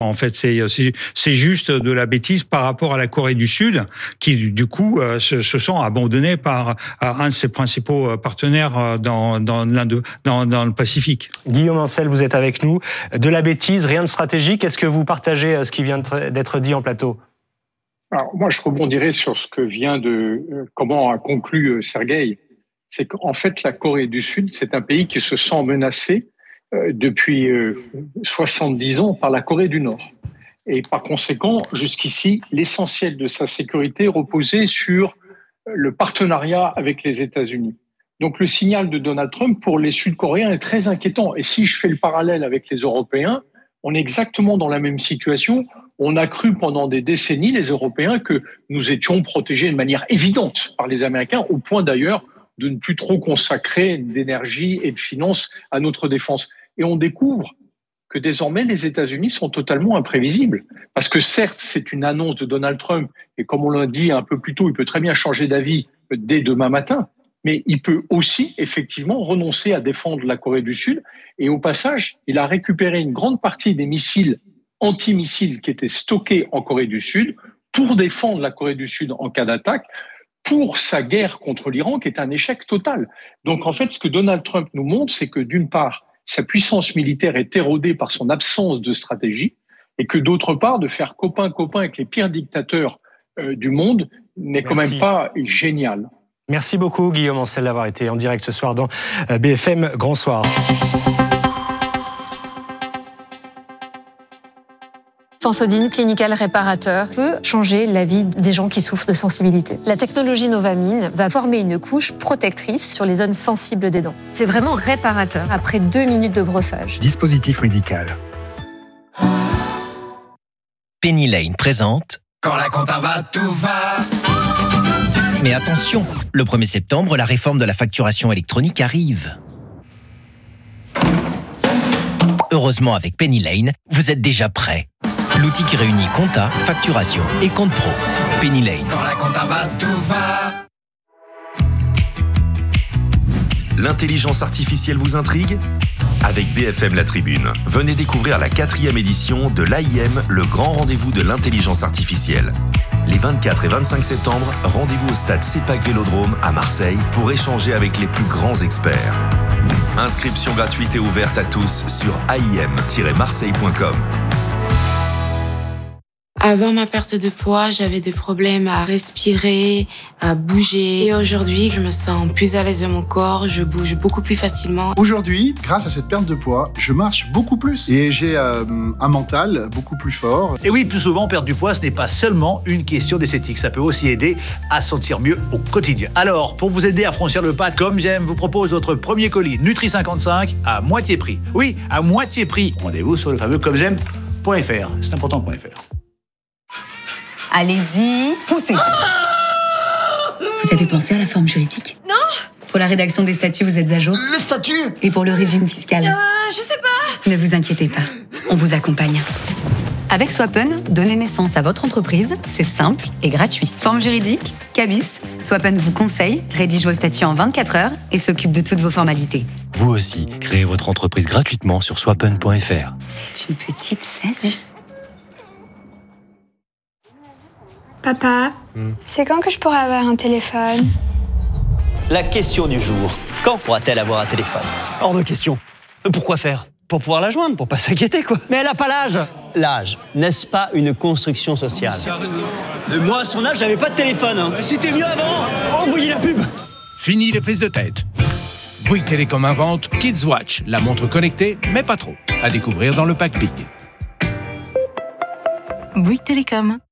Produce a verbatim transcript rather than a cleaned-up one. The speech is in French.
En fait, c'est, c'est, c'est juste de la bêtise par rapport à la Corée du Sud, qui du coup euh, se, se sent abandonnée par un de ses principaux partenaires dans, dans, l'Inde, dans, dans le Pacifique. Guillaume Ancel, vous êtes avec nous. De la bêtise, rien de stratégique. Est-ce que vous partagez ce qui vient d'être dit en plateau ? Alors moi, je rebondirai sur ce que vient de euh, comment a conclu euh, Sergueï. C'est qu'en fait, la Corée du Sud, c'est un pays qui se sent menacé euh, depuis euh, soixante-dix ans par la Corée du Nord. Et par conséquent, jusqu'ici, l'essentiel de sa sécurité reposait sur le partenariat avec les États-Unis. Donc le signal de Donald Trump pour les Sud-Coréens est très inquiétant. Et si je fais le parallèle avec les Européens, on est exactement dans la même situation. On a cru pendant des décennies, les Européens, que nous étions protégés de manière évidente par les Américains, au point d'ailleurs de ne plus trop consacrer d'énergie et de finances à notre défense. Et on découvre que désormais, les États-Unis sont totalement imprévisibles. Parce que certes, c'est une annonce de Donald Trump, et comme on l'a dit un peu plus tôt, il peut très bien changer d'avis dès demain matin, mais il peut aussi effectivement renoncer à défendre la Corée du Sud. Et au passage, il a récupéré une grande partie des missiles antimissiles qui étaient stockés en Corée du Sud pour défendre la Corée du Sud en cas d'attaque, pour sa guerre contre l'Iran, qui est un échec total. Donc en fait, ce que Donald Trump nous montre, c'est que d'une part, sa puissance militaire est érodée par son absence de stratégie, et que d'autre part, de faire copain-copain avec les pires dictateurs euh, du monde n'est quand même pas génial. Merci beaucoup Guillaume Ancel d'avoir été en direct ce soir dans B F M Grand Soir. Sensodine Clinical Réparateur peut changer la vie des gens qui souffrent de sensibilité. La technologie Novamine va former une couche protectrice sur les zones sensibles des dents. C'est vraiment réparateur après deux minutes de brossage. Dispositif médical. Penny Lane présente Quand la compta va, tout va. Mais attention, le premier septembre, la réforme de la facturation électronique arrive. Heureusement, avec Penny Lane, vous êtes déjà prêts. L'outil qui réunit compta, facturation et compte pro. Penny Lane. Quand la compta va, tout va. L'intelligence artificielle vous intrigue ? Avec B F M La Tribune, venez découvrir la quatrième édition de l'A I M, le grand rendez-vous de l'intelligence artificielle. Les vingt-quatre et vingt-cinq septembre, rendez-vous au stade CEPAC Vélodrome à Marseille pour échanger avec les plus grands experts. Inscription gratuite et ouverte à tous sur a i m tiret marseille point com. Avant ma perte de poids, j'avais des problèmes à respirer, à bouger. Et aujourd'hui, je me sens plus à l'aise dans mon corps, je bouge beaucoup plus facilement. Aujourd'hui, grâce à cette perte de poids, je marche beaucoup plus. Et j'ai euh, un mental beaucoup plus fort. Et oui, plus souvent, perdre du poids, ce n'est pas seulement une question d'esthétique. Ça peut aussi aider à se sentir mieux au quotidien. Alors, pour vous aider à franchir le pas, Comme J'aime vous propose votre premier colis Nutri cinquante-cinq à moitié prix. Oui, à moitié prix. Rendez-vous sur le fameux comme j'aime point f r. C'est important, .fr. Allez-y, poussez. Ah vous avez pensé à la forme juridique? Non. Pour la rédaction des statuts, vous êtes à jour? Le statut? Et pour le régime fiscal? Euh, je sais pas. Ne vous inquiétez pas, on vous accompagne. Avec Swappen, donner naissance à votre entreprise, c'est simple et gratuit. Forme juridique, cabis, Swappen vous conseille, rédige vos statuts en vingt-quatre heures et s'occupe de toutes vos formalités. Vous aussi, créez votre entreprise gratuitement sur swappen point f r. C'est une petite saisie. Papa, hmm. c'est quand que je pourrai avoir un téléphone? La question du jour. Quand pourra-t-elle avoir un téléphone? Hors de question. Pourquoi faire? Pour pouvoir la joindre, pour pas s'inquiéter, quoi. Mais elle a pas l'âge. L'âge, n'est-ce pas une construction sociale? Et moi, à son âge, j'avais pas de téléphone. Hein. C'était mieux avant. Envoyez la pub. Fini les prises de tête. Bouygues Télécom invente Kids Watch, la montre connectée, mais pas trop. À découvrir dans le pack Big. Bouygues Télécom.